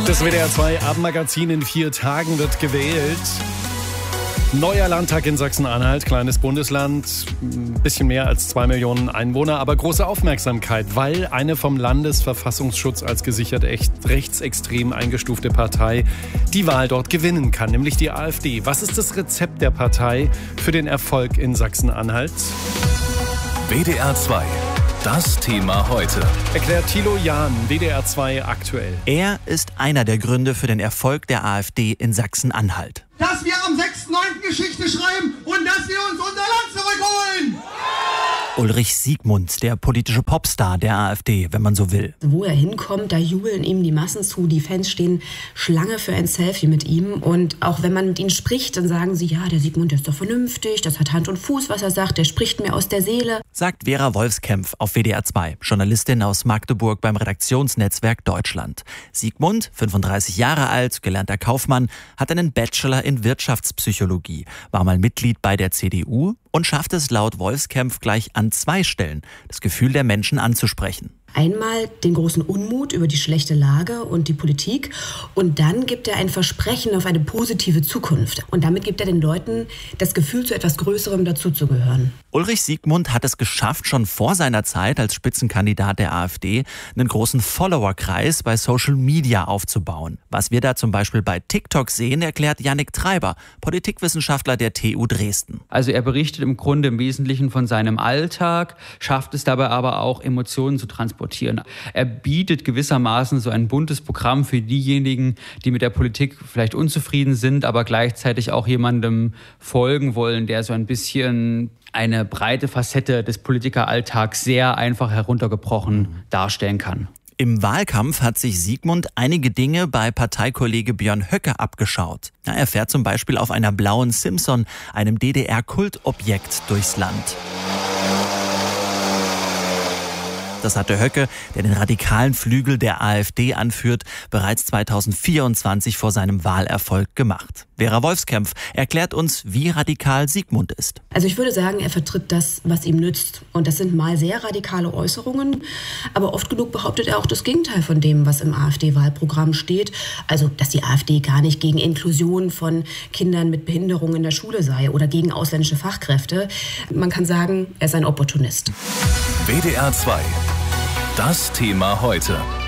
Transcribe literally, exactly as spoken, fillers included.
Das W D R zwei Abendmagazin in vier Tagen wird gewählt. Neuer Landtag in Sachsen-Anhalt, kleines Bundesland, ein bisschen mehr als zwei Millionen Einwohner, aber große Aufmerksamkeit, weil eine vom Landesverfassungsschutz als gesichert echt rechtsextrem eingestufte Partei die Wahl dort gewinnen kann, nämlich die AfD. Was ist das Rezept der Partei für den Erfolg in Sachsen-Anhalt? W D R zwei. Das Thema heute. Erklärt Thilo Jahn, W D R zwei aktuell. Er ist einer der Gründe für den Erfolg der AfD in Sachsen-Anhalt. Dass wir am sechsten neunten Geschichte schreiben und dass wir uns unser Land zurückholen. Ulrich Siegmund, der politische Popstar der AfD, wenn man so will. Wo er hinkommt, da jubeln ihm die Massen zu. Die Fans stehen Schlange für ein Selfie mit ihm. Und auch wenn man mit ihnen spricht, dann sagen sie, ja, der Siegmund, der ist doch vernünftig, das hat Hand und Fuß, was er sagt, der spricht mir aus der Seele. Sagt Vera Wolfskämpf auf W D R zwei, Journalistin aus Magdeburg beim Redaktionsnetzwerk Deutschland. Siegmund, fünfunddreißig Jahre alt, gelernter Kaufmann, hat einen Bachelor in Wirtschaftspsychologie, war mal Mitglied bei der C D U und schafft es laut Wolfskämpf gleich an zwei Stellen, das Gefühl der Menschen anzusprechen. Einmal den großen Unmut über die schlechte Lage und die Politik und dann gibt er ein Versprechen auf eine positive Zukunft. Und damit gibt er den Leuten das Gefühl, zu etwas Größerem dazuzugehören. Ulrich Siegmund hat es geschafft, schon vor seiner Zeit als Spitzenkandidat der AfD einen großen Followerkreis bei Social Media aufzubauen. Was wir da zum Beispiel bei TikTok sehen, erklärt Yannick Treiber, Politikwissenschaftler der T U Dresden. Also er berichtet im Grunde im Wesentlichen von seinem Alltag, schafft es dabei aber auch, Emotionen zu transportieren. Er bietet gewissermaßen so ein buntes Programm für diejenigen, die mit der Politik vielleicht unzufrieden sind, aber gleichzeitig auch jemandem folgen wollen, der so ein bisschen eine breite Facette des Politikeralltags sehr einfach heruntergebrochen darstellen kann. Im Wahlkampf hat sich Siegmund einige Dinge bei Parteikollege Björn Höcke abgeschaut. Er fährt zum Beispiel auf einer blauen Simson, einem D D R-Kultobjekt, durchs Land. Das hatte Höcke, der den radikalen Flügel der AfD anführt, bereits zweitausendvierundzwanzig vor seinem Wahlerfolg gemacht. Vera Wolfskämpf erklärt uns, wie radikal Siegmund ist. Also ich würde sagen, er vertritt das, was ihm nützt. Und das sind mal sehr radikale Äußerungen, aber oft genug behauptet er auch das Gegenteil von dem, was im AfD-Wahlprogramm steht. Also, dass die AfD gar nicht gegen Inklusion von Kindern mit Behinderung in der Schule sei oder gegen ausländische Fachkräfte. Man kann sagen, er ist ein Opportunist. W D R zwei. Das Thema heute.